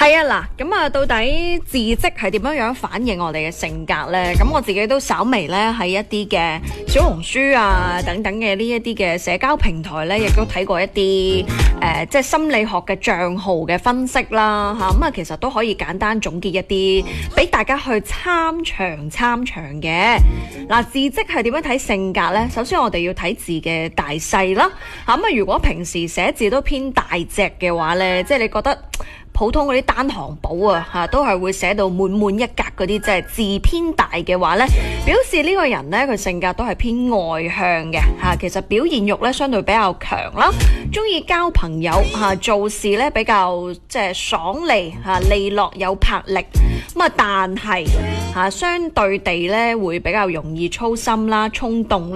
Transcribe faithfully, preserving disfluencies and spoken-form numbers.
係啊，嗱，咁啊，到底字跡係點樣樣反映我哋嘅性格呢？咁我自己都稍微咧喺一啲嘅小紅書啊等等嘅呢一啲嘅社交平台咧，亦都睇過一啲誒、呃，即係心理學嘅賬號嘅分析啦，吓咁啊，其實都可以簡單總結一啲，俾大家去參詳參詳嘅。嗱，字跡係點樣睇性格呢？首先我哋要睇字嘅大細啦，吓咁啊，如果平時寫字都偏大隻嘅話呢，即係你覺得普通嗰啲單行簿啊，嚇都係會寫到滿滿一格嗰啲，即係字偏大嘅話呢，表示呢個人呢，佢性格都係偏外向嘅嚇。其實表現欲呢，相對比較強啦，中意交朋友嚇，做事呢比較即係爽利嚇，利落有魄力。咁啊，但係嚇相對地呢，會比較容易粗心啦、衝動